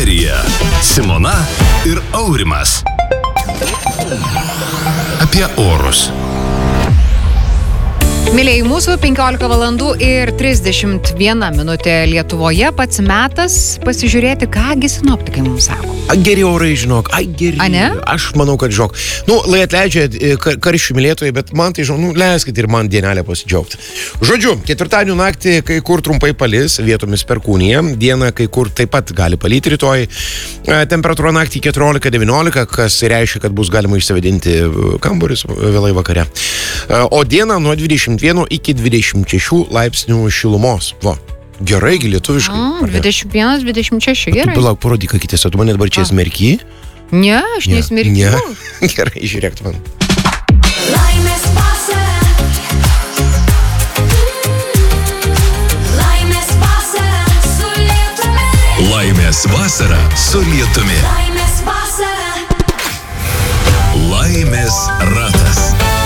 Eteryje Simona ir Aurimas. Apie orus. Mėlėjai, mūsų 15 valandų ir 31 minutė Lietuvoje, pats metas pasižiūrėti, kągi sinoptikai mums sako. Geri orai, žinok, geri. Ne? Aš manau, kad žinok. Lai atleidžia karščių mylėtojai, bet man tai žinok, leiskit ir man dienelę pasidžiaugti. Žodžiu, ketvirtadienio naktį kai kur trumpai palis, vietomis perkūnija, dieną kai kur taip pat gali palyti rytoj. Temperatūra naktį 14-19, kas reiškia, kad bus galima išsivedinti kambaris vėlai vakare. O dieną nuo 21 iki 26 laipsnių šilumos. Va. Gerai, lietuviškai. 21-26, gerai. Tu palauk, parodyk, ką kitės, tu mane dabar čia smerki? Ne, aš nesmerkiu. Ne. Gerai, žiūrėk tu man. Laimės vasara. Laimės vasara su lietumi. Laimės vasara su lietumi. Laimės vasara. Laimės ratas.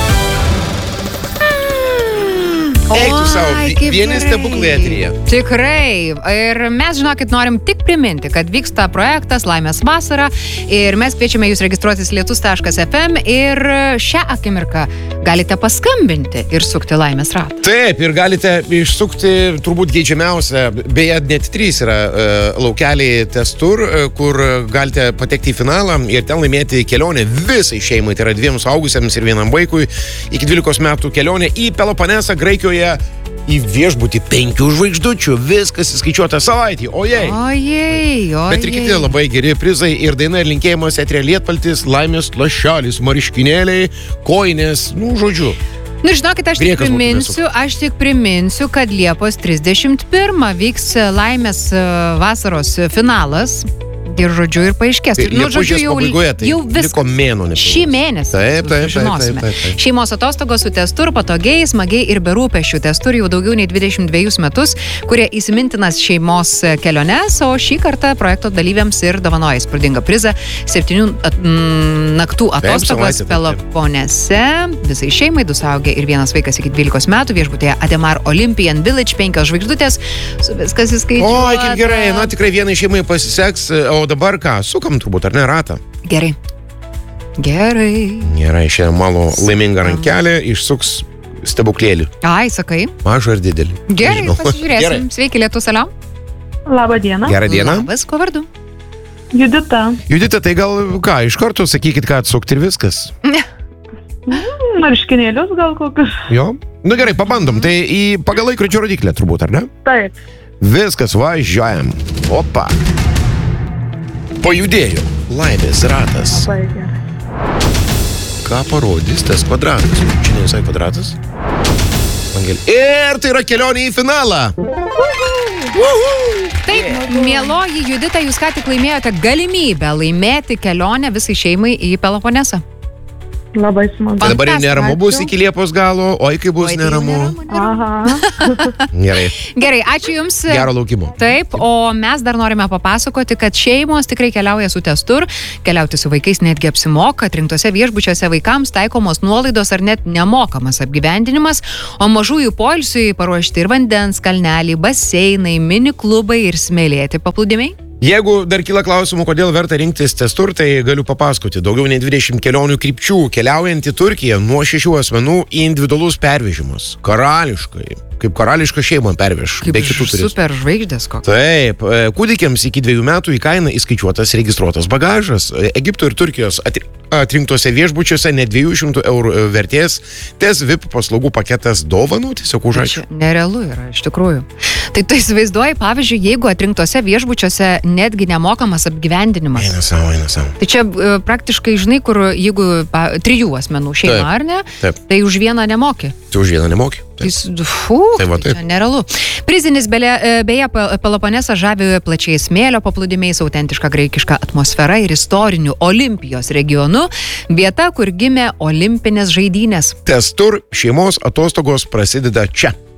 Eik tu savo, vieni stebuklai eteryje. Tikrai. Ir mes, žinokit, norim tik priminti, kad vyksta projektas Laimės vasara ir mes kviečiame jūs registruotis lietus.fm ir šią akimirką galite paskambinti ir sukti Laimės ratą. Taip, ir galite išsukti turbūt geidžiamiausią, beje, net 3 yra laukeliai testur, kur galite patekti į finalą ir ten laimėti kelionę visai šeimai, tai yra 2 suaugusiems ir 1 vaikui, iki 12 metų kelionė į Peloponesą, Graikijoje, į viešbutį 5 žvaigždučių, viskas įskaičiuota savaitį, ojei. Bet ir kiti labai geri prizai ir daina ir linkėjimas eteryje lietpaltis, laimės lašelis, marškinėliai, kojinės, žodžiu. Žinokit, aš tik priminsiu, kad Liepos 31 vyks Laimės vasaros finalas. Ir žodžiu, ir paaiškės. Liepos pabaigoje, tai jau liko mėnuo. Šį mėnesį žinosime. Šeimos atostogos su testur, patogiai, smagiai ir be rūpesčių. Testur jau daugiau nei 22 metus, kurie įsimintinas šeimos keliones, o šį kartą projekto dalyviams ir dovanoja įspūdingą prizą 7 naktų atostogos Peloponese. Visai šeimai, 2 suaugę ir 1 vaikas iki 12 metų, viešbutėje Ademar Olympian Village, 5 žvaigždutės, su viskas įskaičiuota. Oi, kaip gerai, tikrai vienai šeimai pasiseks. O dabar ką, sukam turbūt, ar ne, ratą? Gerai. Gerai, šiandien mano laimingą rankelę išsuks stebuklėlį. Sakai. Mažą ir didelį. Gerai, pasižiūrėsim. Gerai. Sveiki, Lietus, aliau. Labą dieną. Gerą dieną. Labas, ko vardu? Judita. Judita, tai gal ką, iš karto sakykit, ką atsukti ir viskas. Marškinėlius gal kokius. Jo. Gerai, pabandom. Tai pagal laikrodžio rodiklę turbūt, ar ne? Taip. Viskas, važiuojam. Opa. Pajudėjo. Laimės ratas. Labai gerai. Ką parodys tas kvadratas? Čia ne visai kvadratas. Ir tai yra kelionė į finalą. Taip, mieloji Judita, jūs ką tik laimėjote galimybę laimėti kelionę visai šeimai į Peloponesą. Labai smagu. Tai dabar jau neramu bus iki Liepos galo, oi kai bus neramu. Aha. Gerai, ačiū Jums. Gero laukimo. Taip, o mes dar norime papasakoti, kad šeimos tikrai keliauja su testur, keliauti su vaikais netgi apsimoka, atrinktose viešbučiuose vaikams taikomos nuolaidos ar net nemokamas apgyvendinimas, o mažųjų poilsiui paruošti ir vandens, kalneliai, baseinai, mini klubai ir smėlėti paplūdimiai. Jeigu dar kyla klausimų, kodėl verta rinktis testur, tai galiu papasakoti. Daugiau nei 20 kelionių krypčių, keliaujant į Turkiją nuo 6 asmenų individualus pervežimas. Karališkai. Kaip karališką šeimą perveš. Kaip super žvaigždės koks. Taip, kūdikiams iki 2 metų į kainą įskaičiuotas registruotas bagažas. Egipto ir Turkijos atrinktose viešbučiuose net 200 eurų vertės, tes VIP paslaugų paketas dovanų tiesiog už ačiū. Nerealu yra, iš tikrųjų. Tai tu įsivaizduoji, pavyzdžiui, jeigu atrinktose viešbučiuose netgi nemokamas apgyvendinimas. Eina savo. Tai čia praktiškai, žinai, kur jeigu 3 asmenų šeima, taip, ar ne? Taip. Tai už vieną nemoki. Tai už vieną nemoki. Tai čia nerealu. Prizinis beje Peloponesą žavi plačiai smėlio paplūdimiais, autentiška graikiška atmosfera ir istoriniu Olimpijos regionu, vieta, kur gimė olimpinės žaidynės. Testur šeimos atostogos prasideda čia.